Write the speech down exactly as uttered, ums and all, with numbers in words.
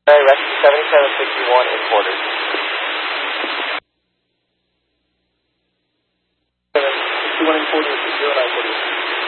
Alright, rescue seventy-seven fifty-one in quarters. sixty-one in quarters, zero nine quarters.